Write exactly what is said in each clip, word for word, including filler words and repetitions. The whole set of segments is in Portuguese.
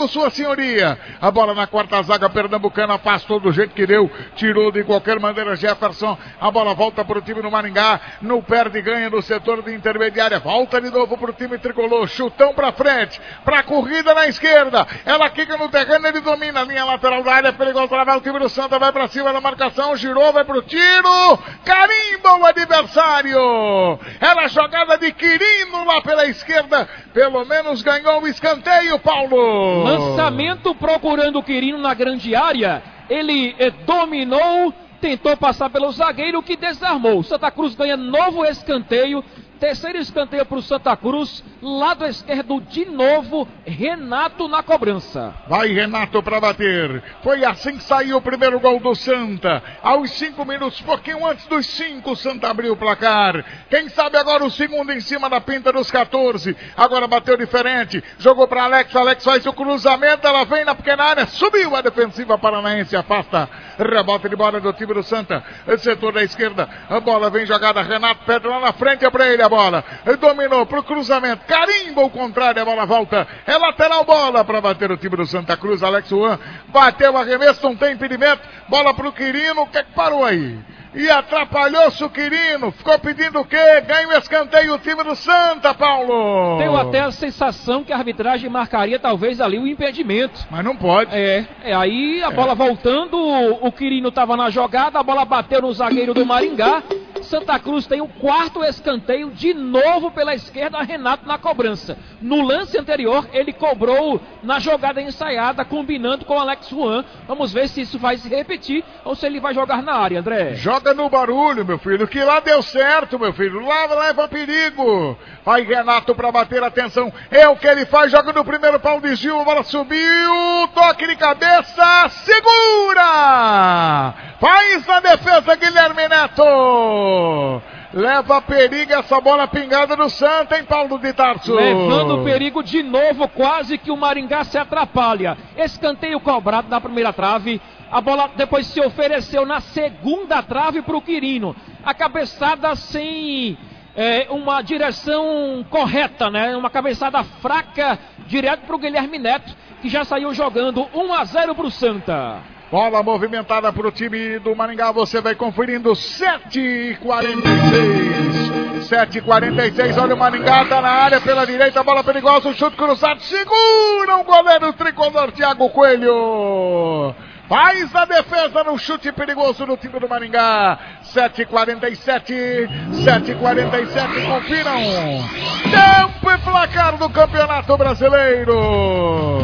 Sua senhoria, a bola na quarta zaga pernambucana, afastou do jeito que deu, tirou de qualquer maneira Jefferson, a bola volta para o time do Maringá, não perde e ganha no setor de intermediária, volta de novo para o time tricolor, chutão para frente, para a corrida na esquerda, ela quica no terreno, ele domina a linha lateral da área, perigoso, lá vai o time do Santa, vai para cima da marcação, girou, vai para o tiro, carimba o adversário, era a jogada de Quirino lá pela esquerda, pelo menos ganhou o escanteio, Paulo. Lançamento procurando o Quirino na grande área. Ele eh, dominou, tentou passar pelo zagueiro que desarmou. Santa Cruz ganha novo escanteio. Terceiro escanteio para o Santa Cruz. Lado esquerdo de novo, Renato na cobrança. Vai Renato para bater. Foi assim que saiu o primeiro gol do Santa. Aos cinco minutos, pouquinho antes dos cinco, Santa abriu o placar. Quem sabe agora o segundo em cima da pinta dos quatorze. Agora bateu diferente. Jogou para Alex. Alex faz o cruzamento. Ela vem na pequena área. Subiu a defensiva paranaense. Afasta. Rebota de bola do time do Santa. Setor da esquerda. A bola vem jogada. Renato pede lá na frente. É para ele a bola. Ele dominou pro cruzamento. Carimba o contrário. A bola volta. É lateral bola para bater o time do Santa Cruz. Alex Juan bateu o arremesso. Não tem impedimento. Bola pro Quirino. O que é que parou aí? E atrapalhou-se o Quirino, ficou pedindo o quê? Ganha o escanteio o time do Santa, Paulo. Tenho até a sensação que a arbitragem marcaria talvez ali o impedimento. Mas não pode. É, é aí a é. bola voltando, o Quirino estava na jogada, a bola bateu no zagueiro do Maringá. Santa Cruz tem o quarto escanteio, de novo pela esquerda, Renato na cobrança. No lance anterior, ele cobrou na jogada ensaiada, combinando com o Alex Juan. Vamos ver se isso vai se repetir ou se ele vai jogar na área, André. Joga no barulho, meu filho, que lá deu certo, meu filho. Lá leva perigo. Vai Renato para bater, atenção. É o que ele faz, joga no primeiro pau de Gil, a bola subiu, toque de cabeça, segura! Faz a defesa Guilherme Neto. Leva perigo essa bola pingada do Santa, hein, Paulo de Tarso? Levando perigo de novo, quase que o Maringá se atrapalha. Escanteio cobrado na primeira trave. A bola depois se ofereceu na segunda trave para o Quirino. A cabeçada sem é, uma direção correta, né? Uma cabeçada fraca, direto para o Guilherme Neto, que já saiu jogando um a zero para o Santa. Bola movimentada para o time do Maringá, você vai conferindo, sete e quarenta e seis, sete e quarenta e seis, olha o Maringá, tá na área pela direita, bola perigosa, o chute cruzado, segura o goleiro tricolor Thiago Coelho, faz a defesa no chute perigoso do time do Maringá, sete e quarenta e sete, sete e quarenta e sete, confiram, tempo e placar do Campeonato Brasileiro.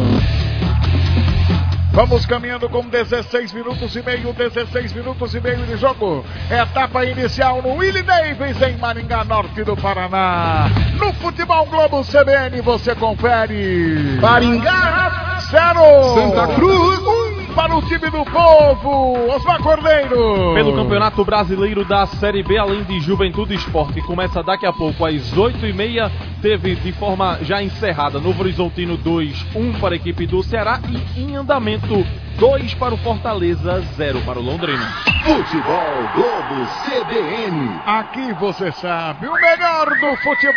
Vamos caminhando com dezesseis minutos e meio, dezesseis minutos e meio de jogo. Etapa inicial no Willie Davis, em Maringá, norte do Paraná. No Futebol Globo C B N você confere. Maringá, zero. Santa Cruz, um para o time do povo. Osmar Cordeiro. Pelo Campeonato Brasileiro da Série B, além de Juventude Esporte, que começa daqui a pouco às oito e meia, teve de forma já encerrada Novo Horizontino dois, um para a equipe do Ceará e em andamento dois para o Fortaleza, zero para o Londrina. Futebol Globo C B N. Aqui você sabe, o melhor do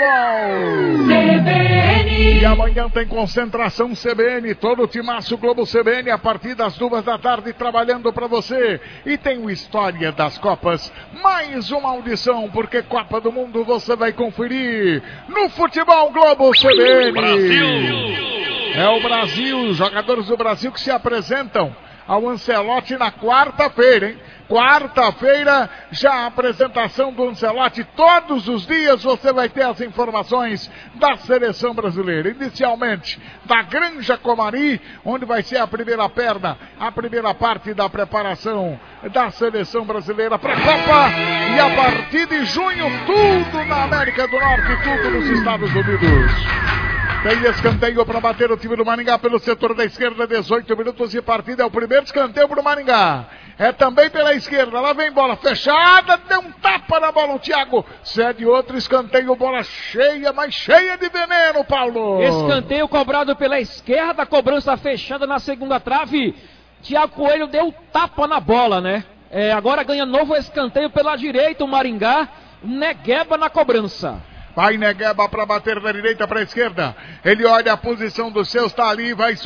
futebol. C B N. E amanhã tem concentração C B N, todo o timaço Globo C B N a partir das duas da tarde trabalhando para você. E tem o História das Copas, mais uma audição, porque Copa do Mundo você vai conferir no Futebol Globo C B N. Brasil. É o Brasil, os jogadores do Brasil que se apresentam ao Ancelotti na quarta-feira, hein? Quarta-feira, já a apresentação do Ancelotti. Todos os dias você vai ter as informações da seleção brasileira. Inicialmente, da Granja Comari, onde vai ser a primeira perna, a primeira parte da preparação da seleção brasileira para a Copa. E a partir de junho, tudo na América do Norte, tudo nos Estados Unidos. Tem escanteio para bater o time do Maringá pelo setor da esquerda, dezoito minutos de partida, é o primeiro escanteio para o Maringá. É também pela esquerda, lá vem bola fechada, deu um tapa na bola o Thiago, cede outro escanteio, bola cheia, mas cheia de veneno, Paulo. Escanteio cobrado pela esquerda, cobrança fechada na segunda trave, Thiago Coelho deu tapa na bola, né? É, agora ganha novo escanteio pela direita o Maringá, Negueba na cobrança. Vai Negueba para bater da direita para a esquerda. Ele olha a posição dos seus, tá ali, vai